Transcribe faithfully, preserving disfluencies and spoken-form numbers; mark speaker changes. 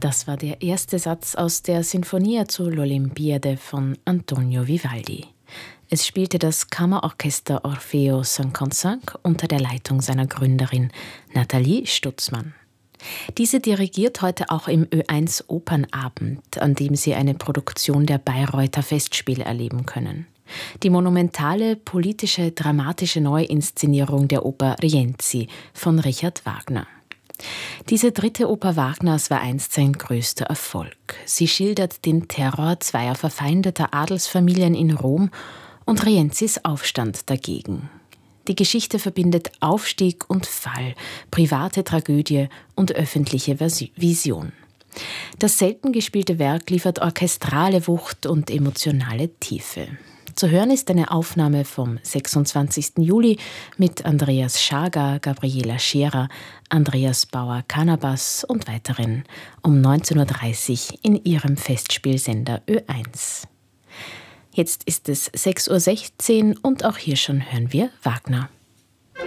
Speaker 1: Das war der erste Satz aus der Sinfonia zu l'Olimpiade von Antonio Vivaldi. Es spielte das Kammerorchester Orfeo fünfundfünfzig unter der Leitung seiner Gründerin Nathalie Stutzmann. Diese dirigiert heute auch im Ö eins Opernabend, an dem Sie eine Produktion der Bayreuther Festspiele erleben können. Die monumentale, politische, dramatische Neuinszenierung der Oper Rienzi von Richard Wagner. Diese dritte Oper Wagners war einst sein größter Erfolg. Sie schildert den Terror zweier verfeindeter Adelsfamilien in Rom und Rienzis Aufstand dagegen. Die Geschichte verbindet Aufstieg und Fall, private Tragödie und öffentliche Vision. Das selten gespielte Werk liefert orchestrale Wucht und emotionale Tiefe. Zu hören ist eine Aufnahme vom sechsundzwanzigsten Juli mit Andreas Schager, Gabriela Scherer, Andreas Bauer-Kanabas und weiteren um neunzehn Uhr dreißig in ihrem Festspielsender Ö eins. Jetzt ist es sechs Uhr sechzehn und auch hier schon hören wir Wagner.